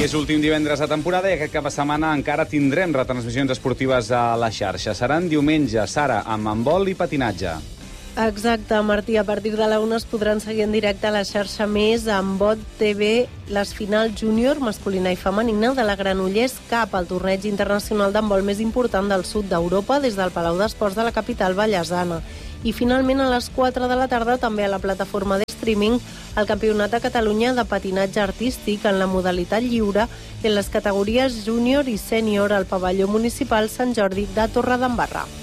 I és l'últim divendres de temporada i aquest cap de setmana encara tindrem retransmissions esportives a la xarxa. Seran diumenge, Sara, amb handbol i patinatge. Exacte, Martí. A partir de la 1 es podran seguir en directe a la xarxa Més amb Bot TV les finals júnior masculina i femenina de la Granollers Cup, el torneig internacional d'handbol més important del sud d'Europa, des del Palau d'Esports de la capital ballesana. I finalment a les 4 de la tarda també a la plataforma de streaming el Campionat de Catalunya de patinatge artístic en la modalitat lliure i en les categories júnior i sènior al pavelló municipal Sant Jordi de Torredembarra.